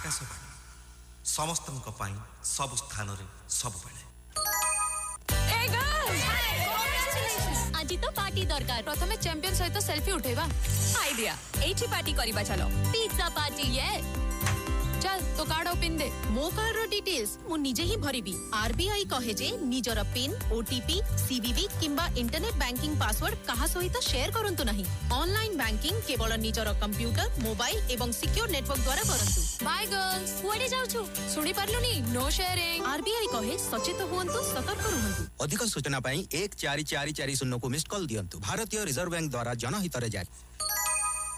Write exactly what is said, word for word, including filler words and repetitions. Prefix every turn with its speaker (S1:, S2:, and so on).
S1: आकाशवाणी समस्तଙ୍କ ପାଇଁ ସବୁ ସ୍ଥାନରେ ସବୁବେଳେ।
S2: আজি তো পার্টি দরকার। প্রথমে চ্যাম্পিয়ন সহিত সেলফি উঠেবা। আইডিয়া এইটি পার্টি করিবা চলো। পিজ্জা পার্টি ये चल तो कार्ड ओपन दे।
S3: मो कार्ड रो डिटेल्स मु निजे ही भरिबी। आरबीआई कहे जे निजर पिन ओटीपी सीवीवी किंबा इंटरनेट बैंकिंग पासवर्ड कहा सहित शेयर करंतु नहीं। ऑनलाइन बैंकिंग केवल निजर कंप्यूटर मोबाइल एवं सिक्योर नेटवर्क द्वारा करंतु।
S2: बाय गर्ल्स कुआडे जाउछु सुनी परलुनी नो शेयरिंग।
S3: आरबीआई कहे सचेत हुअन्तु सतर्क रहंतु।
S4: अधिक सूचना पई एक चार चार चार शून्य को मिस्ड कॉल दियंतु। भारतीय रिजर्व बैंक द्वारा जनहित रे जारी।